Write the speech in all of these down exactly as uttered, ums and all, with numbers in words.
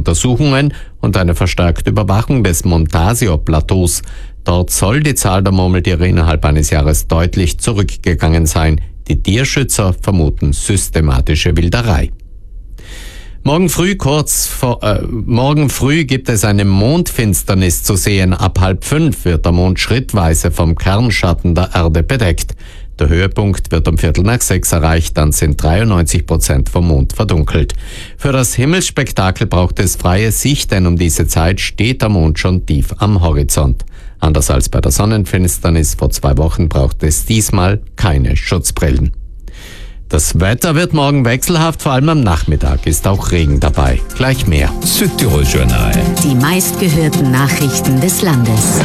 Untersuchungen und eine verstärkte Überwachung des Montasio-Plateaus. Dort soll die Zahl der Murmeltiere innerhalb eines Jahres deutlich zurückgegangen sein. Die Tierschützer vermuten systematische Wilderei. Morgen früh kurz vor, äh, morgen früh gibt es eine Mondfinsternis zu sehen. Ab halb fünf wird der Mond schrittweise vom Kernschatten der Erde bedeckt. Der Höhepunkt wird um Viertel nach sechs erreicht, dann sind dreiundneunzig Prozent vom Mond verdunkelt. Für das Himmelsspektakel braucht es freie Sicht, denn um diese Zeit steht der Mond schon tief am Horizont. Anders als bei der Sonnenfinsternis vor zwei Wochen braucht es diesmal keine Schutzbrillen. Das Wetter wird morgen wechselhaft, vor allem am Nachmittag ist auch Regen dabei. Gleich mehr. Südtirol Journal. Die meistgehörten Nachrichten des Landes.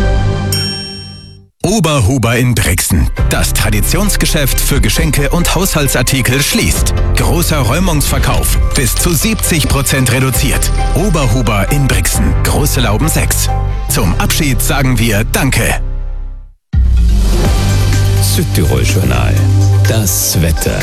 Oberhuber in Brixen. Das Traditionsgeschäft für Geschenke und Haushaltsartikel schließt. Großer Räumungsverkauf. Bis zu siebzig Prozent reduziert. Oberhuber in Brixen. Große Lauben sechs. Zum Abschied sagen wir Danke. Südtirol Journal. Das Wetter.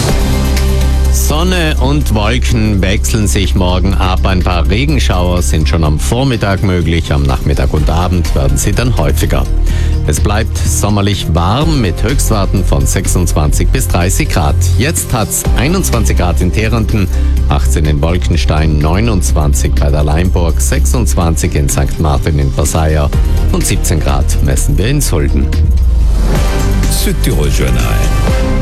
Sonne und Wolken wechseln sich morgen ab. Ein paar Regenschauer sind schon am Vormittag möglich. Am Nachmittag und Abend werden sie dann häufiger. Es bleibt sommerlich warm mit Höchstwerten von sechsundzwanzig bis dreißig Grad. Jetzt hat's einundzwanzig Grad in Terenton, achtzehn in Wolkenstein, neunundzwanzig bei der Leimburg, sechsundzwanzig in Sankt Martin in Versailles und siebzehn Grad messen wir in Sulden. Südtirol Journal.